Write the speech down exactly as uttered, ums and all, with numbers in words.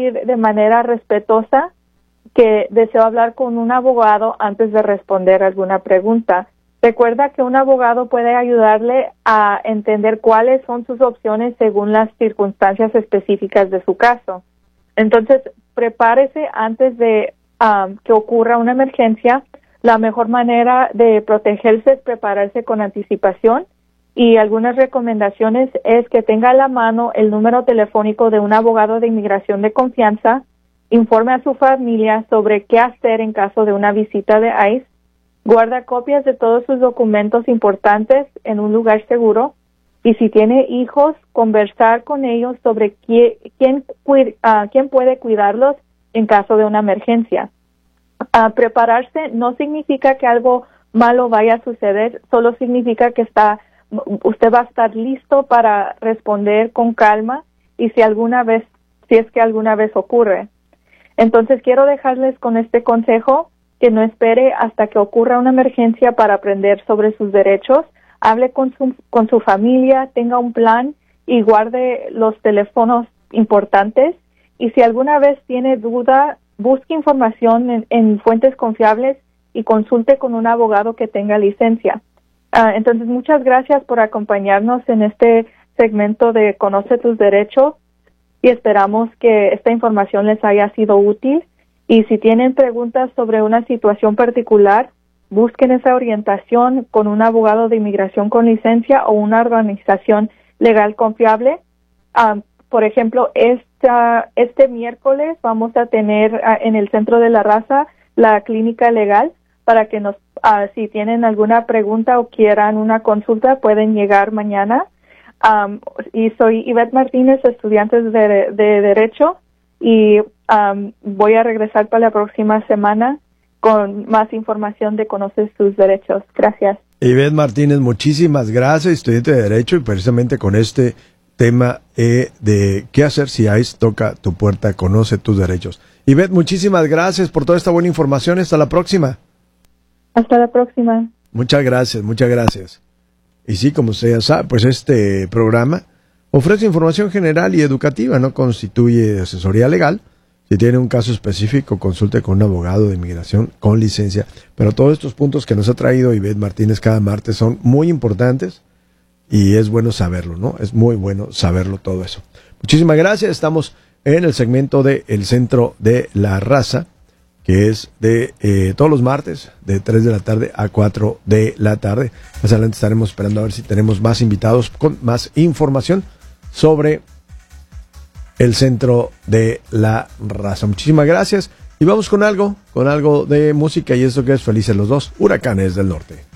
decir de manera respetuosa que deseo hablar con un abogado antes de responder alguna pregunta. Recuerda que un abogado puede ayudarle a entender cuáles son sus opciones según las circunstancias específicas de su caso. Entonces, prepárese antes de um, que ocurra una emergencia. La mejor manera de protegerse es prepararse con anticipación, y algunas recomendaciones es que tenga a la mano el número telefónico de un abogado de inmigración de confianza, informe a su familia sobre qué hacer en caso de una visita de ICE, guarda copias de todos sus documentos importantes en un lugar seguro, y si tiene hijos, conversar con ellos sobre quién, quién, uh, quién puede cuidarlos en caso de una emergencia. Uh, prepararse no significa que algo malo vaya a suceder, solo significa que está, usted va a estar listo para responder con calma, y si alguna vez, si es que alguna vez ocurre. Entonces quiero dejarles con este consejo, que no espere hasta que ocurra una emergencia para aprender sobre sus derechos. Hable con su, con su familia, tenga un plan y guarde los teléfonos importantes. Y si alguna vez tiene duda, busque información en, en fuentes confiables y consulte con un abogado que tenga licencia. Uh, entonces, muchas gracias por acompañarnos en este segmento de Conoce tus derechos, y esperamos que esta información les haya sido útil. Y si tienen preguntas sobre una situación particular, busquen esa orientación con un abogado de inmigración con licencia o una organización legal confiable. Um, por ejemplo, esta, este miércoles vamos a tener uh, en el Centro de la Raza la clínica legal para que nos, uh, si tienen alguna pregunta o quieran una consulta, pueden llegar mañana. Um, y soy Ivette Martínez, estudiante de, de Derecho, y um, voy a regresar para la próxima semana con más información de Conocer tus derechos. Gracias. Ivette Martínez, muchísimas gracias, estudiante de Derecho, y precisamente con este tema eh, de qué hacer si ICE toca tu puerta, conoce tus derechos. Ivette, muchísimas gracias por toda esta buena información. Hasta la próxima. Hasta la próxima. Muchas gracias, muchas gracias. Y sí, como usted ya sabe, pues este programa ofrece información general y educativa, no constituye asesoría legal. Si tiene un caso específico, consulte con un abogado de inmigración con licencia. Pero todos estos puntos que nos ha traído Ivette Martínez cada martes son muy importantes y es bueno saberlo, ¿no? Es muy bueno saberlo todo eso. Muchísimas gracias. Estamos en el segmento de El Centro de la Raza, que es de eh, todos los martes, de tres de la tarde a cuatro de la tarde. Más adelante estaremos esperando a ver si tenemos más invitados con más información sobre el Centro de la Raza. Muchísimas gracias. Y vamos con algo, con algo de música, y esto que es Felices los Dos, Huracanes del Norte.